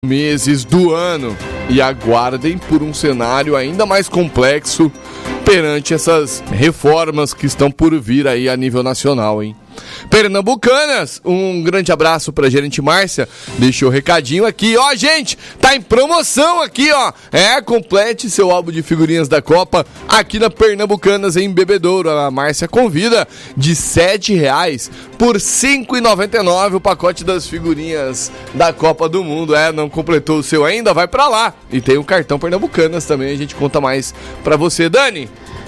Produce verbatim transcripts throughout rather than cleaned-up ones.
meses do ano e aguardem por um cenário ainda mais complexo perante essas reformas que estão por vir aí a nível nacional, hein? Pernambucanas, um grande abraço pra gerente Márcia, deixou o recadinho aqui, ó, gente, tá em promoção aqui, ó, é, complete seu álbum de figurinhas da Copa aqui na Pernambucanas em Bebedouro. A Márcia convida de sete reais por cinco reais e noventa e nove centavos o pacote das figurinhas da Copa do Mundo. É, não completou o seu ainda? Vai pra lá, e tem o cartão Pernambucanas também, a gente conta mais pra você, Dani.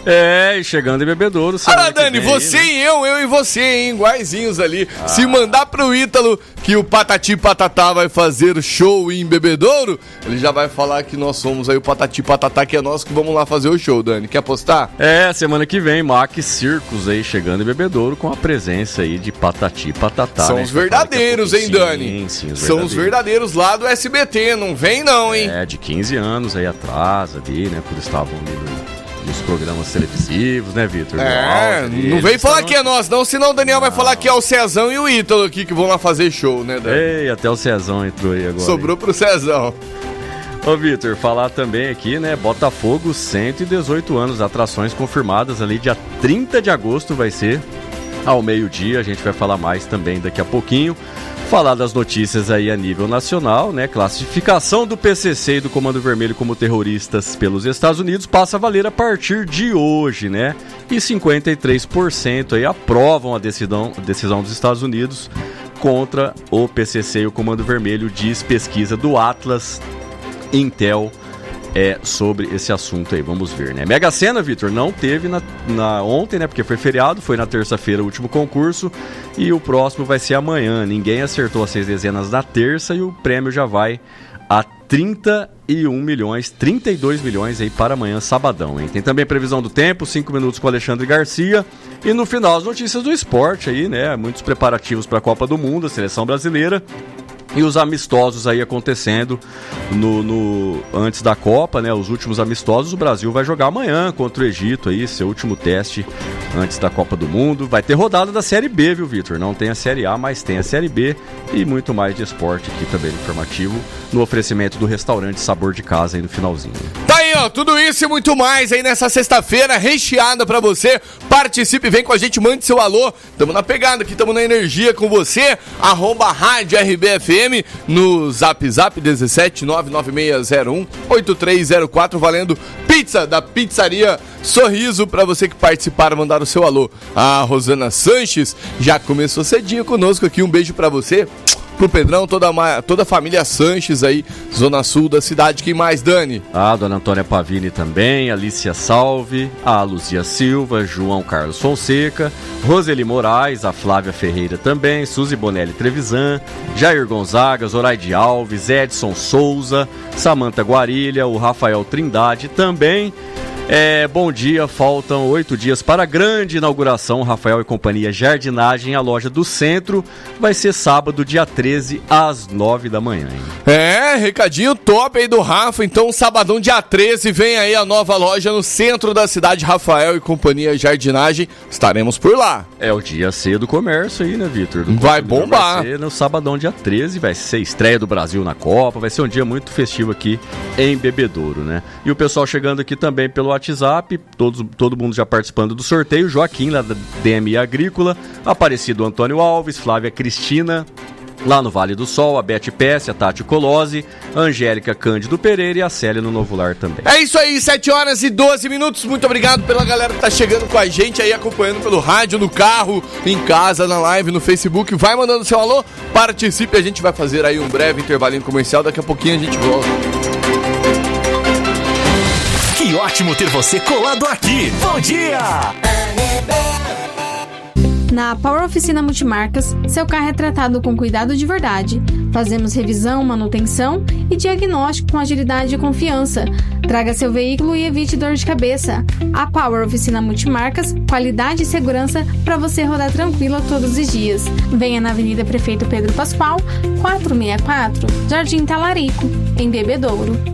É, e chegando em Bebedouro. Olha, Dani, vem, você né? e eu, eu e você, hein, iguaizinhos ali. Ah. Se mandar pro Ítalo que o Patati Patatá vai fazer show em Bebedouro, ele já vai falar que nós somos aí o Patati Patatá, que é nós que vamos lá fazer o show, Dani. Quer apostar? É, semana que vem, Mac Circos aí chegando em Bebedouro com a presença aí de Patati Patatá. São né? os verdadeiros, hein, Dani? Sim, sim, os São verdadeiros. os verdadeiros lá do S B T, não vem não, hein? É, de quinze anos aí atrás ali, né, quando estavam ali no... nos programas televisivos, né, Vitor? É, Alto, não vem falar não... que é nós, não, senão o Daniel não. vai falar que é o Cezão e o Ítalo aqui que vão lá fazer show, né, Daniel? Ei, até o Cezão entrou aí agora. Sobrou hein? pro Cezão. Ô, Vitor, falar também aqui, né, Botafogo, cento e dezoito anos, atrações confirmadas ali, dia trinta de agosto vai ser, ao meio-dia, a gente vai falar mais também daqui a pouquinho. Falar das notícias aí a nível nacional, né? Classificação do P C C e do Comando Vermelho como terroristas pelos Estados Unidos passa a valer a partir de hoje, né? E cinquenta e três por cento aí aprovam a decisão, a decisão dos Estados Unidos contra o P C C e o Comando Vermelho, diz pesquisa do Atlas Intel. É sobre esse assunto aí, vamos ver, né? Mega Sena, Vitor, não teve na, na, ontem, né? Porque foi feriado, foi na terça-feira o último concurso e o próximo vai ser amanhã. Ninguém acertou as seis dezenas na terça e o prêmio já vai a trinta e um milhões, trinta e dois milhões aí para amanhã, sabadão, hein? Tem também previsão do tempo, cinco minutos com Alexandre Garcia e no final as notícias do esporte aí, né? Muitos preparativos para a Copa do Mundo, a seleção brasileira. E os amistosos aí acontecendo no, no, antes da Copa, né? Os últimos amistosos, o Brasil vai jogar amanhã contra o Egito aí, seu último teste antes da Copa do Mundo. Vai ter rodada da Série B, viu, Vitor? Não tem a Série A, mas tem a Série B e muito mais de esporte aqui também no informativo, no oferecimento do restaurante Sabor de Casa aí no finalzinho. Tá aí, ó, tudo isso e muito mais aí nessa sexta-feira recheada pra você. Participe, vem com a gente, mande seu alô. Tamo na pegada aqui, tamo na energia com você. Arroba Rádio R B F M no Zap Zap dezessete nove nove seis zero um oito três zero quatro, valendo pizza da Pizzaria Sorriso pra você que participar, mandar o seu alô. A Rosana Sanches já começou cedinho conosco aqui, um beijo pra você, pro Pedrão, toda a, toda a família Sanches aí, zona sul da cidade. Quem mais, Dani? A dona Antônia Pavini também, Alicia Salve, a Luzia Silva, João Carlos Fonseca, Roseli Moraes, a Flávia Ferreira também, Suzy Bonelli Trevisan, Jair Gonzaga, Zoraide Alves, Edson Souza, Samanta Guarilha, o Rafael Trindade também. É, bom dia, faltam oito dias para a grande inauguração, Rafael e Companhia Jardinagem, a loja do centro, vai ser sábado, dia treze, às nove da manhã. Hein? É, recadinho top aí do Rafa, então sabadão, dia treze, vem aí a nova loja no centro da cidade, Rafael e Companhia Jardinagem, estaremos por lá. É o dia C do comércio aí, né, Vitor? Vai bombar. Vai ser no sabadão, dia treze, vai ser estreia do Brasil na Copa, vai ser um dia muito festivo aqui em Bebedouro, né? E o pessoal chegando aqui também pelo WhatsApp, todos, todo mundo já participando do sorteio, Joaquim lá da D M I Agrícola, Aparecido Antônio Alves, Flávia Cristina lá no Vale do Sol, a Beth Pesce, a Tati Colose, a Angélica Cândido Pereira e a Célia no Novo Lar também. É isso aí, sete horas e doze minutos, muito obrigado pela galera que tá chegando com a gente aí, acompanhando pelo rádio, no carro, em casa, na live, no Facebook, vai mandando seu alô, participe, a gente vai fazer aí um breve intervalinho comercial, daqui a pouquinho a gente volta. Que ótimo ter você colado aqui. Bom dia! Na Power Oficina Multimarcas, seu carro é tratado com cuidado de verdade. Fazemos revisão, manutenção e diagnóstico com agilidade e confiança. Traga seu veículo e evite dor de cabeça. A Power Oficina Multimarcas, qualidade e segurança para você rodar tranquilo todos os dias. Venha na Avenida Prefeito Pedro Pascoal, quatrocentos e sessenta e quatro, Jardim Talarico, em Bebedouro.